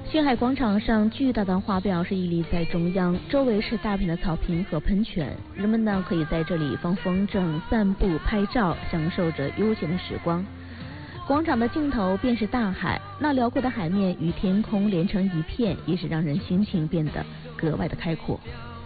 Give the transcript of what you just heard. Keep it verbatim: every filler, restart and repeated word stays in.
星海广场上巨大的花标是屹立在中央，周围是大片的草坪和喷泉，人们呢可以在这里放风筝、散步、拍照，享受着悠闲的时光。广场的尽头便是大海，那辽阔的海面与天空连成一片，也是让人心情变得格外的开阔。